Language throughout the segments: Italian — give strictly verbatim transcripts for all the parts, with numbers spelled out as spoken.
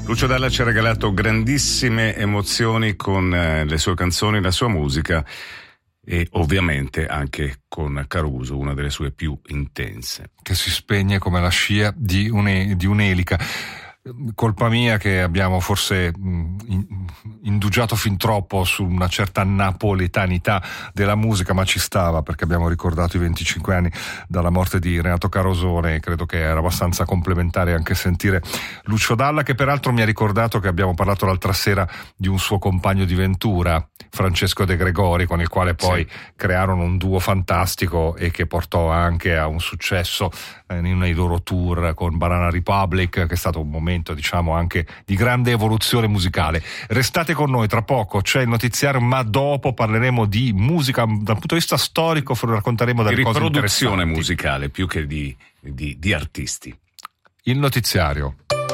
Lucio Dalla ci ha regalato grandissime emozioni con eh, le sue canzoni, la sua musica e ovviamente anche con Caruso, una delle sue più intense. Che si spegne come la scia di, une, di un'elica. Colpa mia che abbiamo forse indugiato fin troppo su una certa napoletanità della musica, ma ci stava perché abbiamo ricordato i venticinque anni dalla morte di Renato Carosone e credo che era abbastanza complementare anche sentire Lucio Dalla, che peraltro mi ha ricordato che abbiamo parlato l'altra sera di un suo compagno di ventura, Francesco De Gregori, con il quale poi sì. crearono un duo fantastico e che portò anche a un successo nei loro tour con Banana Republic, che è stato un momento diciamo anche di grande evoluzione musicale. Restate con noi, tra poco c'è il notiziario, ma dopo parleremo di musica dal punto di vista storico, racconteremo delle di cose riproduzione interessanti musicale più che di, di, di artisti. Il notiziario.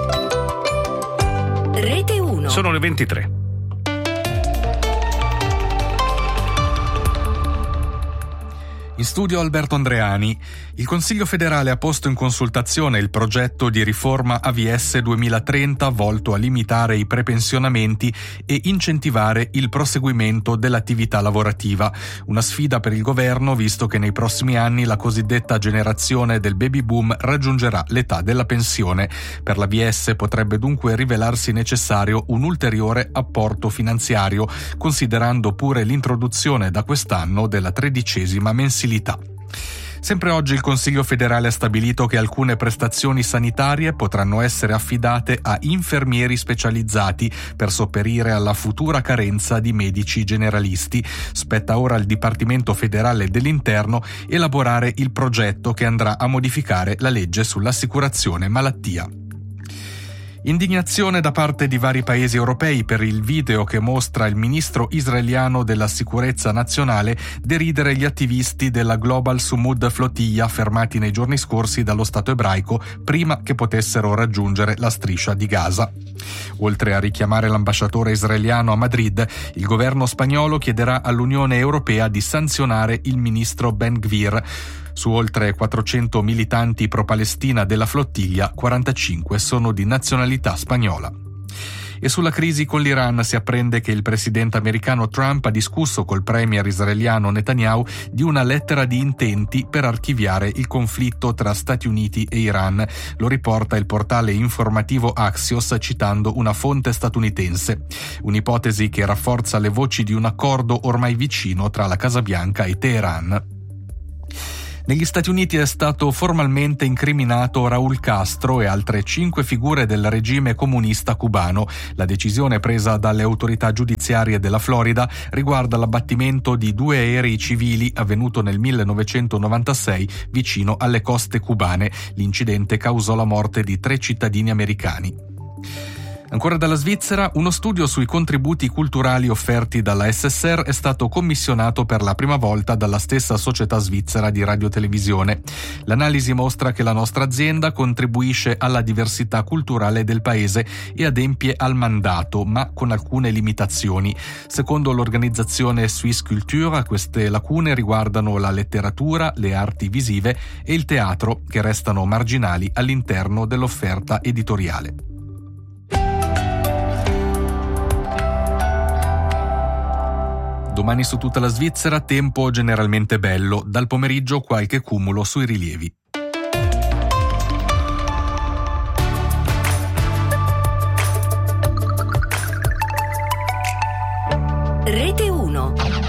Rete uno. Sono le ventitré. In studio Alberto Andreani. Il Consiglio federale ha posto in consultazione il progetto di riforma A V S duemilatrenta volto a limitare i prepensionamenti e incentivare il proseguimento dell'attività lavorativa. Una sfida per il governo, visto che nei prossimi anni la cosiddetta generazione del baby boom raggiungerà l'età della pensione. Per l'A V S potrebbe dunque rivelarsi necessario un ulteriore apporto finanziario, considerando pure l'introduzione da quest'anno della tredicesima mensilità. Sempre oggi il Consiglio federale ha stabilito che alcune prestazioni sanitarie potranno essere affidate a infermieri specializzati per sopperire alla futura carenza di medici generalisti. Spetta ora al Dipartimento federale dell'Interno elaborare il progetto che andrà a modificare la legge sull'assicurazione malattia. Indignazione da parte di vari paesi europei per il video che mostra il ministro israeliano della sicurezza nazionale deridere gli attivisti della Global Sumud Flotilla fermati nei giorni scorsi dallo Stato ebraico prima che potessero raggiungere la striscia di Gaza. Oltre a richiamare l'ambasciatore israeliano a Madrid, il governo spagnolo chiederà all'Unione Europea di sanzionare il ministro Ben Gvir. Su oltre quattrocento militanti pro-Palestina della flottiglia, quarantacinque sono di nazionalità spagnola. E sulla crisi con l'Iran si apprende che il presidente americano Trump ha discusso col premier israeliano Netanyahu di una lettera di intenti per archiviare il conflitto tra Stati Uniti e Iran. Lo riporta il portale informativo Axios citando una fonte statunitense. Un'ipotesi che rafforza le voci di un accordo ormai vicino tra la Casa Bianca e Teheran. Negli Stati Uniti è stato formalmente incriminato Raúl Castro e altre cinque figure del regime comunista cubano. La decisione presa dalle autorità giudiziarie della Florida riguarda l'abbattimento di due aerei civili avvenuto nel millenovecentonovantasei vicino alle coste cubane. L'incidente causò la morte di tre cittadini americani. Ancora dalla Svizzera, uno studio sui contributi culturali offerti dalla S S R è stato commissionato per la prima volta dalla stessa società svizzera di radiotelevisione. L'analisi mostra che la nostra azienda contribuisce alla diversità culturale del paese e adempie al mandato, ma con alcune limitazioni. Secondo l'organizzazione Swiss Culture, queste lacune riguardano la letteratura, le arti visive e il teatro, che restano marginali all'interno dell'offerta editoriale. Domani su tutta la Svizzera tempo generalmente bello, dal pomeriggio qualche cumulo sui rilievi. Rete uno.